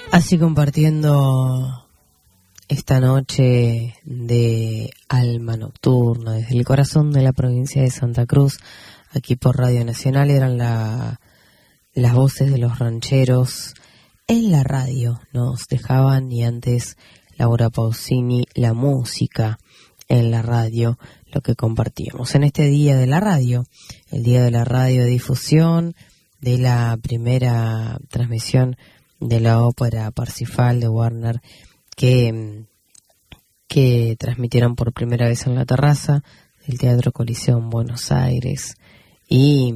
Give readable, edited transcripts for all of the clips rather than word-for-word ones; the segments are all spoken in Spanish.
Así compartiendo esta noche de Alma Nocturna desde el corazón de la provincia de Santa Cruz, aquí por Radio Nacional, eran las voces de los rancheros en la radio, nos dejaban, y antes Laura Pausini, la música en la radio, lo que compartíamos en este día de la radio, el día de la radiodifusión de la primera transmisión de la ópera Parsifal de Wagner que transmitieron por primera vez en la terraza del Teatro Coliseo en Buenos Aires, y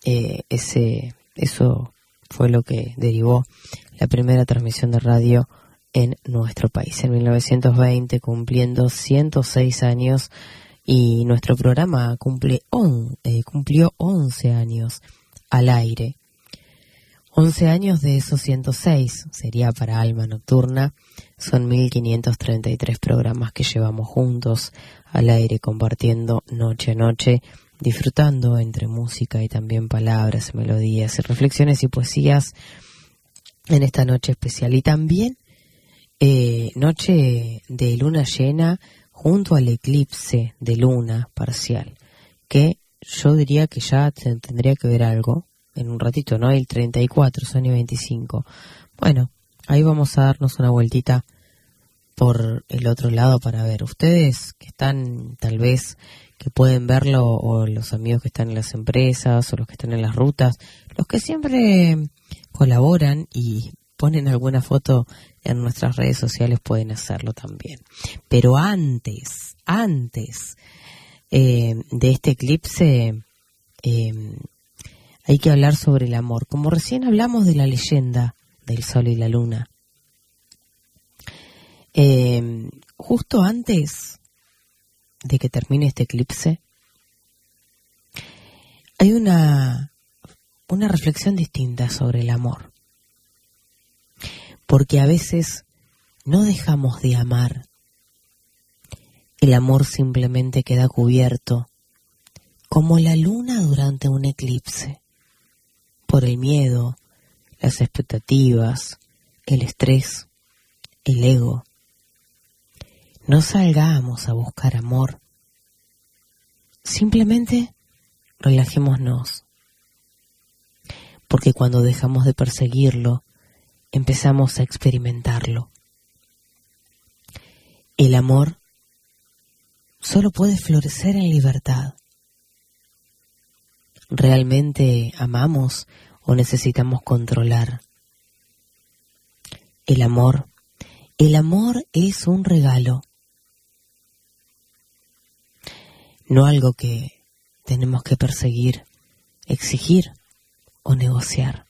eso fue lo que derivó la primera transmisión de radio en nuestro país en 1920, cumpliendo 106 años, y nuestro programa cumplió 11 años al aire. 11 años de esos 106 sería para Alma Nocturna, son 1533 programas que llevamos juntos al aire, compartiendo noche a noche, disfrutando entre música y también palabras, melodías y reflexiones y poesías en esta noche especial. Y también noche de luna llena junto al eclipse de luna parcial, que yo diría que ya tendría que ver algo en un ratito, ¿no? El 34, son y 25. Bueno, ahí vamos a darnos una vueltita por el otro lado para ver. Ustedes que están, tal vez, que pueden verlo, o los amigos que están en las empresas, o los que están en las rutas, los que siempre colaboran y ponen alguna foto en nuestras redes sociales, pueden hacerlo también. Pero antes de este eclipse, hay que hablar sobre el amor, como recién hablamos de la leyenda del sol y la luna. Justo antes de que termine este eclipse, hay una reflexión distinta sobre el amor. Porque a veces no dejamos de amar. El amor simplemente queda cubierto, como la luna durante un eclipse, por el miedo, las expectativas, el estrés, el ego. No salgamos a buscar amor. Simplemente relajémonos. Porque cuando dejamos de perseguirlo, empezamos a experimentarlo. El amor solo puede florecer en libertad. ¿Realmente amamos o necesitamos controlar? El amor es un regalo, no algo que tenemos que perseguir, exigir o negociar.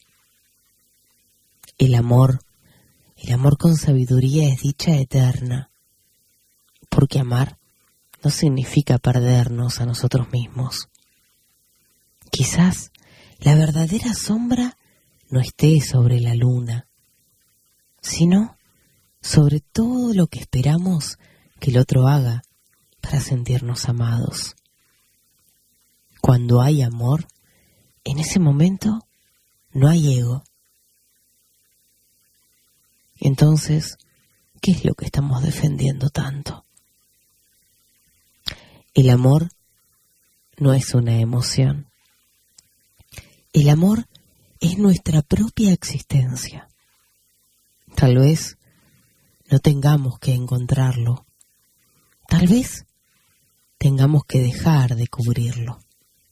El amor con sabiduría es dicha eterna, porque amar no significa perdernos a nosotros mismos. Quizás la verdadera sombra no esté sobre la luna, sino sobre todo lo que esperamos que el otro haga para sentirnos amados. Cuando hay amor, en ese momento no hay ego. Entonces, ¿qué es lo que estamos defendiendo tanto? El amor no es una emoción. El amor es nuestra propia existencia. Tal vez no tengamos que encontrarlo. Tal vez tengamos que dejar de cubrirlo.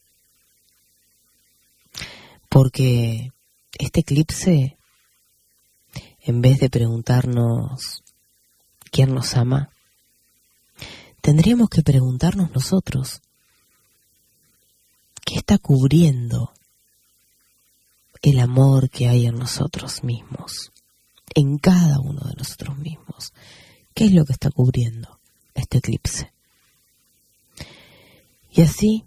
Porque este eclipse, en vez de preguntarnos quién nos ama, tendríamos que preguntarnos nosotros, ¿qué está cubriendo el amor que hay en nosotros mismos? En cada uno de nosotros mismos. ¿Qué es lo que está cubriendo este eclipse? Y así,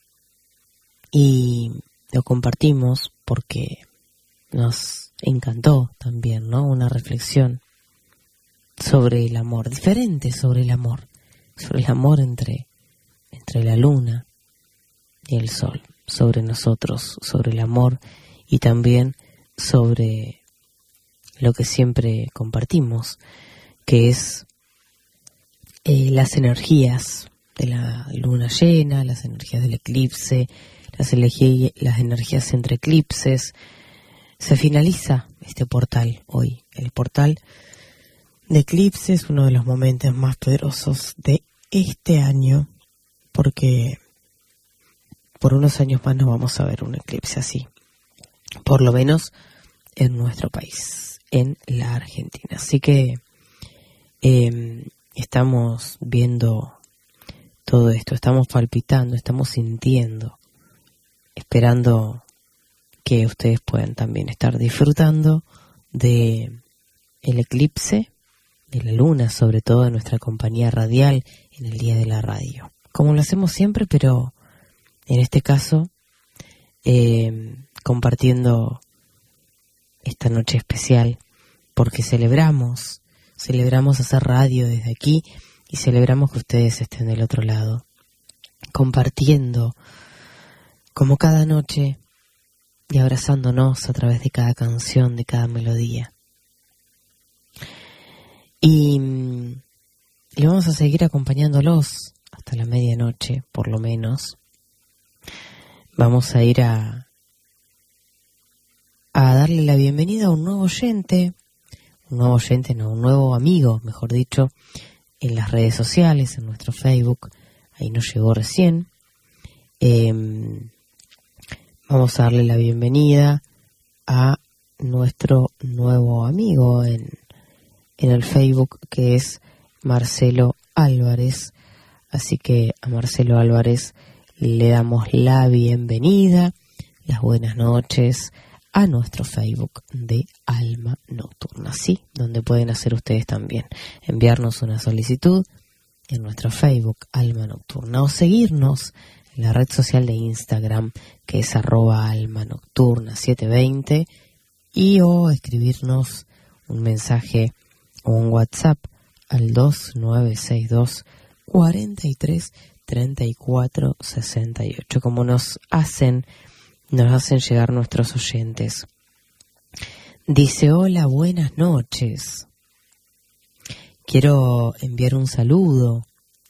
y lo compartimos porque nos encantó también, ¿no? Una reflexión sobre el amor, diferente sobre el amor entre la luna y el sol, sobre nosotros, sobre el amor y también sobre lo que siempre compartimos, que es las energías de la luna llena, las energías del eclipse, las energías entre eclipses. Se finaliza este portal hoy. El portal de eclipse es uno de los momentos más poderosos de este año, porque por unos años más no vamos a ver un eclipse así, por lo menos en nuestro país, en la Argentina. Así que estamos viendo todo esto, estamos palpitando, estamos sintiendo, esperando que ustedes puedan también estar disfrutando de el eclipse, de la luna, sobre todo de nuestra compañía radial en el Día de la Radio. Como lo hacemos siempre, pero en este caso compartiendo esta noche especial, porque celebramos hacer radio desde aquí y celebramos que ustedes estén del otro lado, compartiendo como cada noche y abrazándonos a través de cada canción, de cada melodía. Y le vamos a seguir acompañándolos hasta la medianoche, por lo menos. Vamos a ir a darle la bienvenida a un nuevo amigo, mejor dicho, en las redes sociales, en nuestro Facebook. Ahí nos llegó recién. Vamos a darle la bienvenida a nuestro nuevo amigo en el Facebook, que es Marcelo Álvarez. Así que a Marcelo Álvarez le damos la bienvenida, las buenas noches a nuestro Facebook de Alma Nocturna, sí, donde pueden hacer ustedes también, enviarnos una solicitud en nuestro Facebook Alma Nocturna o seguirnos en la red social de Instagram, que es @almanocturna720, y o escribirnos un mensaje o un WhatsApp al 2962 43 34 68, como nos hacen llegar nuestros oyentes. Dice: hola, buenas noches. Quiero enviar un saludo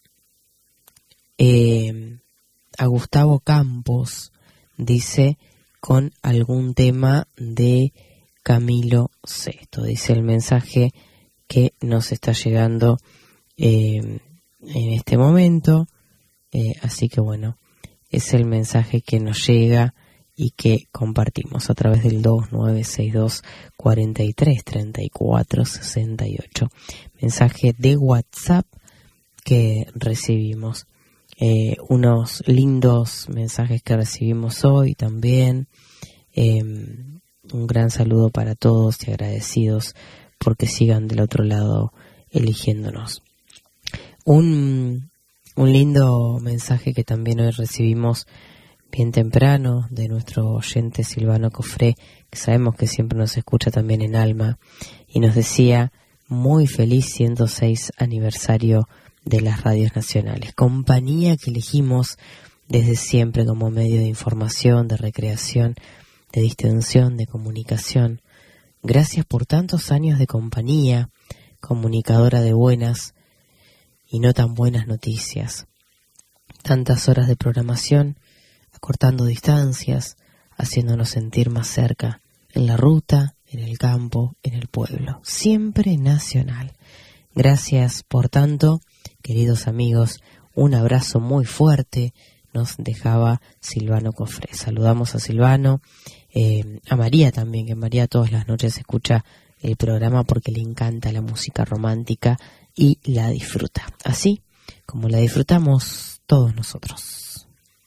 a Gustavo Campos, dice, con algún tema de Camilo Sesto. Dice el mensaje que nos está llegando en este momento. Así que bueno, es el mensaje que nos llega y que compartimos a través del 2962 43 34 68. Mensaje de WhatsApp que recibimos. Unos lindos mensajes que recibimos hoy también. Un gran saludo para todos y agradecidos porque sigan del otro lado eligiéndonos. Un lindo mensaje que también hoy recibimos bien temprano de nuestro oyente Silvano Cofré, que sabemos que siempre nos escucha también en Alma, y nos decía: muy feliz 106 aniversario de las radios nacionales, compañía que elegimos desde siempre como medio de información, de recreación, de distensión, de comunicación. Gracias por tantos años de compañía, comunicadora de buenas y no tan buenas noticias. Tantas horas de programación, acortando distancias, haciéndonos sentir más cerca, en la ruta, en el campo, en el pueblo, siempre nacional. Gracias por tanto, queridos amigos, un abrazo muy fuerte nos dejaba Silvano Cofré. Saludamos a Silvano, a María también, que María todas las noches escucha el programa porque le encanta la música romántica y la disfruta, así como la disfrutamos todos nosotros.